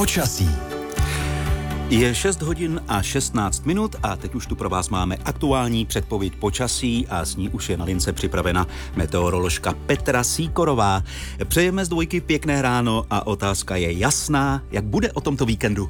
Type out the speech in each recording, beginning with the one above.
počasí. Je 6 hodin a 16 minut a teď už tu pro vás máme aktuální předpověď počasí a s ní už je na lince připravena meteoroložka Petra Sýkorová. Přejeme z Dvojky pěkné ráno a otázka je jasná, jak bude o tomto víkendu?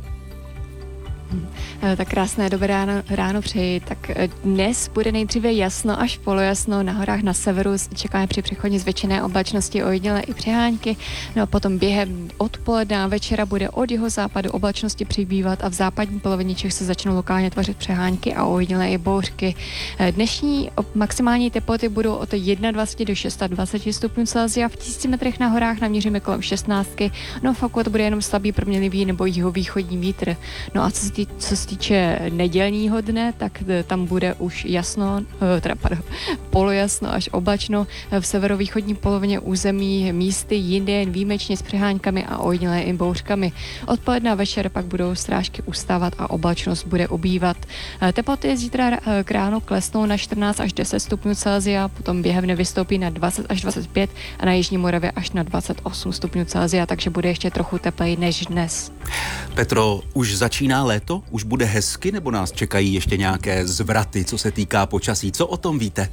Tak krásné dobré ráno přeji. Tak dnes bude nejdříve jasno až polojasno, na horách na severu čekáme při přechodě zvětšené oblačnosti ojedinělé i přehánky, no a potom během odpoledne a večera bude od jihozápadu oblačnosti přibývat a v západní polovině Čech se začnou lokálně tvořit přehánky a ojedinělé i bouřky. Dnešní maximální teploty budou od 21 do 26 stupňů Celsia, v 1000 metrech na horách naměříme kolem 16, no fakt to bude jenom slabý proměnlivý nebo jihovýchodní vítr. No a co se týče nedělního dne, tak tam bude už jasno, polojasno až oblačno v severovýchodní polovině území, místy jinde jen výjimečně s přehánkami a ojedinělé i bouřkami. Odpoledne a večer pak budou srážky ustávat a oblačnost bude ubývat. Teploty zítra k ránu klesnou na 14 až 10 stupňů Celsia, potom během dne vystoupí na 20 až 25 a na jižní Moravě až na 28 stupňů Celsia, takže bude ještě trochu tepleji než dnes. Petro, už začíná léto? Už bude hezky, nebo nás čekají ještě nějaké zvraty, co se týká počasí? Co o tom víte?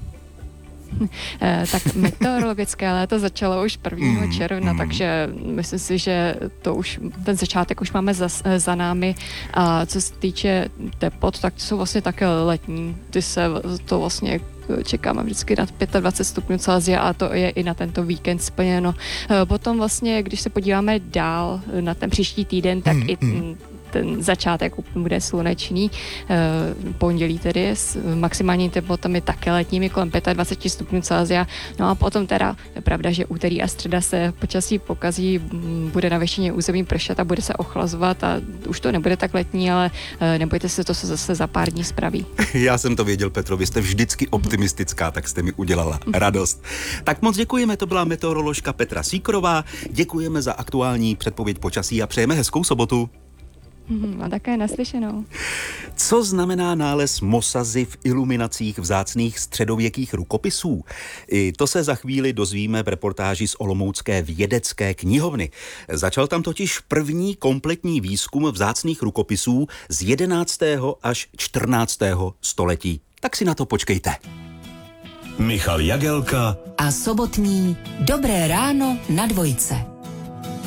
Tak meteorologické léto začalo už 1. června, takže myslím si, že to už, ten začátek už máme za námi. A co se týče teplot, tak to jsou vlastně také letní. To vlastně čekáme vždycky nad 25 stupňů Celsia a to je i na tento víkend splněno. Potom vlastně, když se podíváme dál na ten příští týden, tak i ten začátek bude slunečný, pondělí tedy s maximální teplotami také letními kolem 25 stupňů Celsia. No a potom teda je pravda, že úterý a středa se počasí pokazí, bude na většině území pršet a bude se ochlazovat a už to nebude tak letní, ale nebojte se, to se zase za pár dní spraví. Já jsem to věděl, Petro, vy jste vždycky optimistická, tak jste mi udělala radost. Tak moc děkujeme, to byla meteoroložka Petra Sýkorová, děkujeme za aktuální předpověď počasí a přejeme hezkou sobotu. A také naslyšenou. Co znamená nález mosazy v iluminacích vzácných středověkých rukopisů? I to se za chvíli dozvíme v reportáži z olomoucké vědecké knihovny. Začal tam totiž první kompletní výzkum vzácných rukopisů z 11. až 14. století. Tak si na to počkejte. Michal Jagelka a sobotní Dobré ráno na Dvojce.